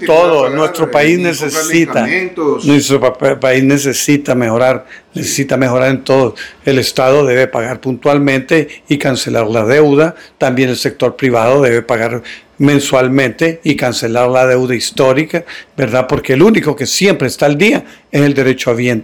todo. Nuestro país necesita mejorar en todo. El Estado debe pagar puntualmente y cancelar la deuda. También el sector privado debe pagar mensualmente y cancelar la deuda histórica, ¿verdad? Porque el único que siempre está al día es el derecho